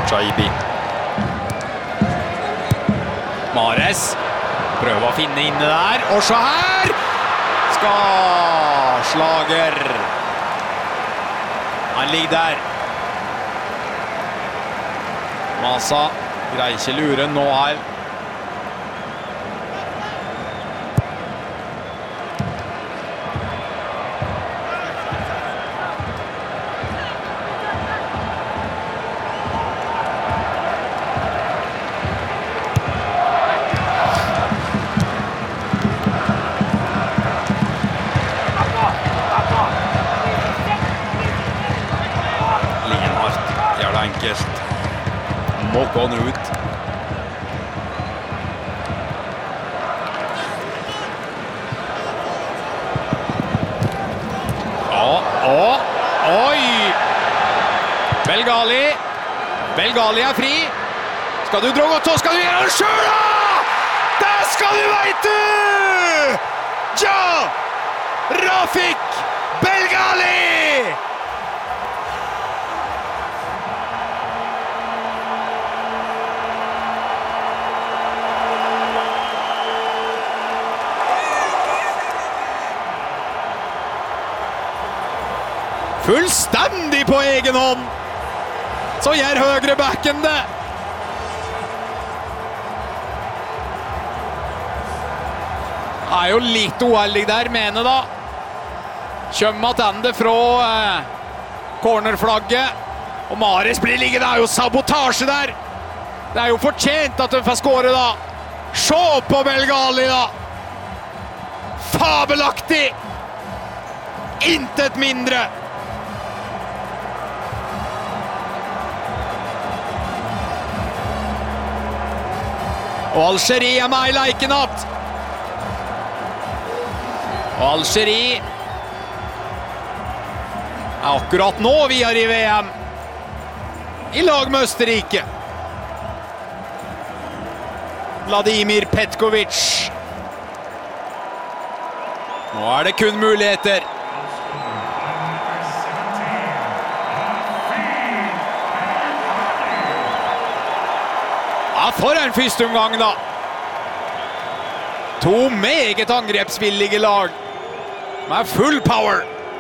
Chaibi. Mahrez prøver å finne inne der, og så her skal slager. Han ligger der. Masa greier ikke luren nå her. Enkelt. Må gå den ut. Oi! Belgali er fri. Skal du dra godt, så skal du gjøre det selv da! Der skal du, vet du! Ja! Rafik Belgali! Fullstendig på egen hånd. Så gjør høyre backen det. Er jo litt uheldig der, mener da. Kjømmer attende fra cornerflagget. Og Mahrez blir liggende, det er jo sabotasje der. Det er jo fortjent at du får skåre da. Se på Belgali da. Fabelaktig. Intet mindre. Og Algerie er med i leiken att. Og Algerie er akkurat nå videre i VM. I lag med Østerrike. Vladimir Petkovic. Nå er det kun muligheter. Ja, for en første omgang da. To meget angrepsvillige lag. Med full power.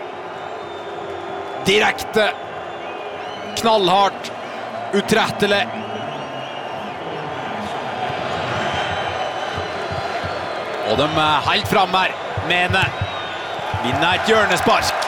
Direkte. Knallhardt. Utrettelig. Og de er helt frem her. Mene vinner et hjørnespark.